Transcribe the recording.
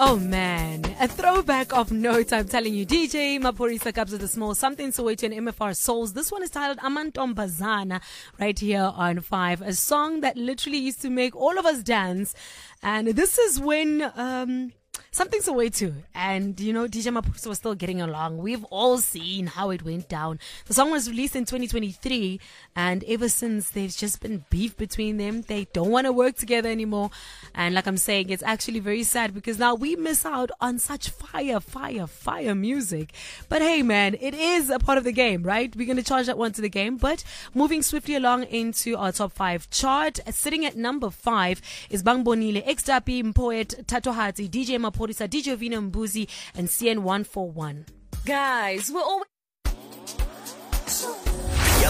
Oh man, a throwback of notes, I'm telling you. DJ Maphorisa Kabza the Small, Something Soweto and MFR Souls. This one is titled Amantombazana, right here on 5. A song that literally used to make all of us dance. And this is when Something Soweto and, DJ Maphorisa was still getting along. We've all seen how it went down. The song was released in 2023, and ever since, there's just been beef between them. They don't want to work together anymore. And like I'm saying, it's actually very sad because now we miss out on such fire music. But hey, man, it is a part of the game, right? We're going to charge that one to the game. But moving swiftly along into our top 5 chart, sitting at number 5 is Bang Bonile, X-Dapi, Mpoet, Tatohati, DJ Maphorisa, DJ Vino Mbuzi, and CN141. Guys, we're always